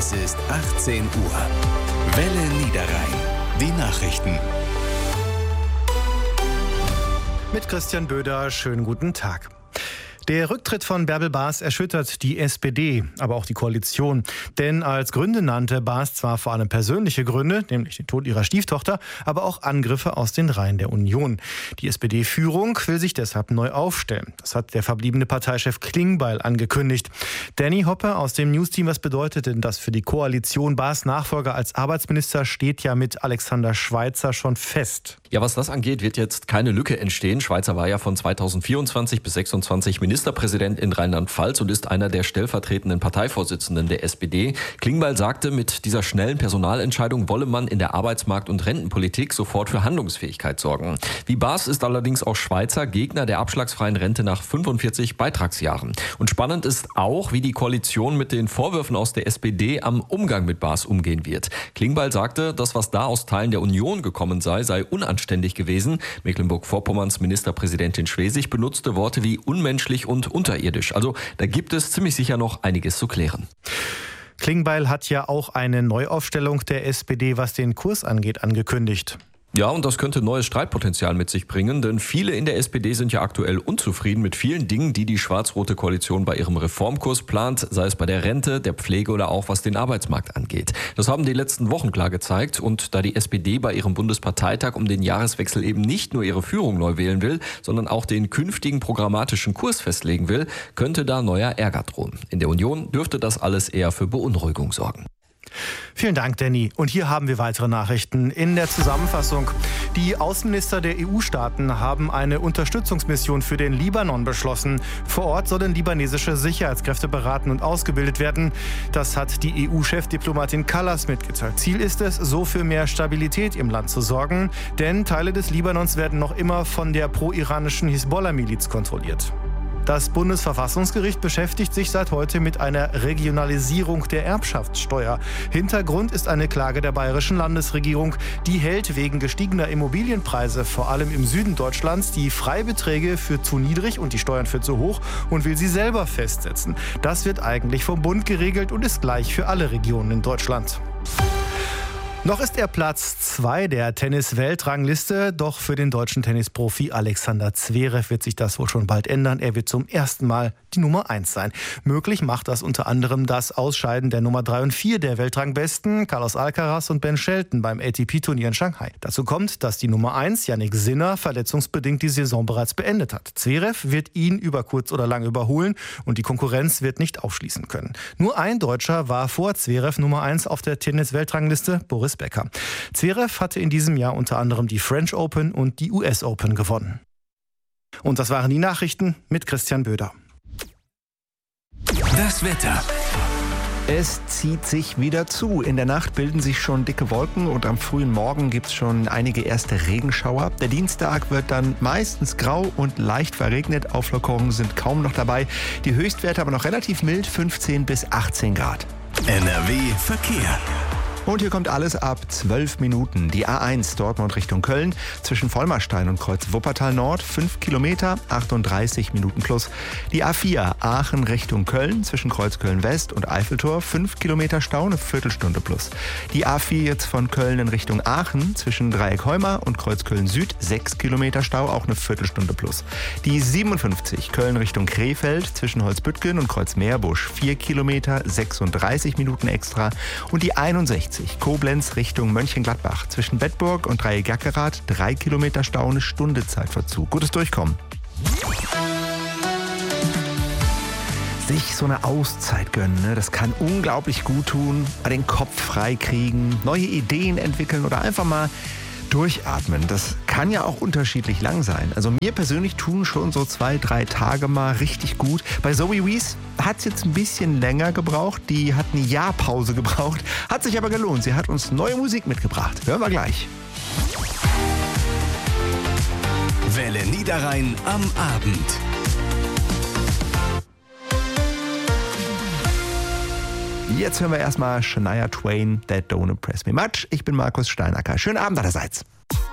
Es ist 18 Uhr. Welle Niederrhein. Die Nachrichten. Mit Christian Böder, schönen guten Tag. Der Rücktritt von Bärbel Baas erschüttert die SPD, aber auch die Koalition. Denn als Gründe nannte Baas zwar vor allem persönliche Gründe, nämlich den Tod ihrer Stieftochter, aber auch Angriffe aus den Reihen der Union. Die SPD-Führung will sich deshalb neu aufstellen. Das hat der verbliebene Parteichef Klingbeil angekündigt. Danny Hoppe aus dem Newsteam, was bedeutet denn das für die Koalition? Baas Nachfolger als Arbeitsminister steht ja mit Alexander Schweitzer schon fest. Ja, was das angeht, wird jetzt keine Lücke entstehen. Schweitzer war ja von 2024 bis 2026 Ministerpräsident in Rheinland-Pfalz und ist einer der stellvertretenden Parteivorsitzenden der SPD. Klingbeil sagte, mit dieser schnellen Personalentscheidung wolle man in der Arbeitsmarkt- und Rentenpolitik sofort für Handlungsfähigkeit sorgen. Wie Baas ist allerdings auch Schweitzer Gegner der abschlagsfreien Rente nach 45 Beitragsjahren. Und spannend ist auch, wie die Koalition mit den Vorwürfen aus der SPD am Umgang mit Baas umgehen wird. Klingbeil sagte, das, was da aus Teilen der Union gekommen sei unanständig gewesen. Mecklenburg-Vorpommerns Ministerpräsidentin Schwesig benutzte Worte wie unmenschlich und unterirdisch. Also da gibt es ziemlich sicher noch einiges zu klären. Klingbeil hat ja auch eine Neuaufstellung der SPD, was den Kurs angeht, angekündigt. Ja, und das könnte neues Streitpotenzial mit sich bringen, denn viele in der SPD sind ja aktuell unzufrieden mit vielen Dingen, die die schwarz-rote Koalition bei ihrem Reformkurs plant, sei es bei der Rente, der Pflege oder auch was den Arbeitsmarkt angeht. Das haben die letzten Wochen klar gezeigt, und da die SPD bei ihrem Bundesparteitag um den Jahreswechsel eben nicht nur ihre Führung neu wählen will, sondern auch den künftigen programmatischen Kurs festlegen will, könnte da neuer Ärger drohen. In der Union dürfte das alles eher für Beunruhigung sorgen. Vielen Dank, Danny. Und hier haben wir weitere Nachrichten in der Zusammenfassung. Die Außenminister der EU-Staaten haben eine Unterstützungsmission für den Libanon beschlossen. Vor Ort sollen libanesische Sicherheitskräfte beraten und ausgebildet werden. Das hat die EU-Chefdiplomatin Kallas mitgeteilt. Ziel ist es, so für mehr Stabilität im Land zu sorgen, denn Teile des Libanons werden noch immer von der pro-iranischen Hisbollah-Miliz kontrolliert. Das Bundesverfassungsgericht beschäftigt sich seit heute mit einer Regionalisierung der Erbschaftssteuer. Hintergrund ist eine Klage der bayerischen Landesregierung. Die hält wegen gestiegener Immobilienpreise, vor allem im Süden Deutschlands, die Freibeträge für zu niedrig und die Steuern für zu hoch und will sie selber festsetzen. Das wird eigentlich vom Bund geregelt und ist gleich für alle Regionen in Deutschland. Noch ist er Platz 2 der Tennis-Weltrangliste, doch für den deutschen Tennisprofi Alexander Zverev wird sich das wohl schon bald ändern. Er wird zum ersten Mal die Nummer 1 sein. Möglich macht das unter anderem das Ausscheiden der Nummer 3 und 4 der Weltrangbbesten, Carlos Alcaraz und Ben Shelton beim ATP-Turnier in Shanghai. Dazu kommt, dass die Nummer 1, Jannik Sinner, verletzungsbedingt die Saison bereits beendet hat. Zverev wird ihn über kurz oder lang überholen und die Konkurrenz wird nicht aufschließen können. Nur ein Deutscher war vor Zverev Nummer 1 auf der Tennis-Weltrangliste, Boris Becker. Zverev hatte in diesem Jahr unter anderem die French Open und die US Open gewonnen. Und das waren die Nachrichten mit Christian Böder. Das Wetter. Es zieht sich wieder zu. In der Nacht bilden sich schon dicke Wolken und am frühen Morgen gibt es schon einige erste Regenschauer. Der Dienstag wird dann meistens grau und leicht verregnet. Auflockerungen sind kaum noch dabei. Die Höchstwerte aber noch relativ mild, 15 bis 18 Grad. NRW Verkehr. Und hier kommt alles ab 12 Minuten. Die A1 Dortmund Richtung Köln zwischen Vollmerstein und Kreuz Wuppertal Nord 5 Kilometer, 38 Minuten plus. Die A4 Aachen Richtung Köln zwischen Kreuz Köln West und Eiffeltor 5 Kilometer Stau, eine Viertelstunde plus. Die A4 jetzt von Köln in Richtung Aachen zwischen Dreieck Heuma und Kreuz Köln Süd 6 Kilometer Stau, auch eine Viertelstunde plus. Die 57 Köln Richtung Krefeld zwischen Holzbüttgen und Kreuz Meerbusch 4 Kilometer, 36 Minuten extra. Und die 61 Koblenz Richtung Mönchengladbach zwischen Bedburg und Dreieck Gackerath 3 Kilometer Stau, eine Stunde Zeitverzug. Gutes Durchkommen. Sich so eine Auszeit gönnen, das kann unglaublich gut tun. Den Kopf frei kriegen, neue Ideen entwickeln oder einfach mal durchatmen. Das kann ja auch unterschiedlich lang sein. Also mir persönlich tun schon so 2-3 Tage mal richtig gut. Bei Zoe Wees hat es jetzt ein bisschen länger gebraucht. Die hat eine Jahrpause gebraucht. Hat sich aber gelohnt. Sie hat uns neue Musik mitgebracht. Hören wir gleich. Welle Niederrhein am Abend. Jetzt hören wir erstmal Shania Twain, That Don't Impress Me Much. Ich bin Markus Steinacker. Schönen Abend allerseits.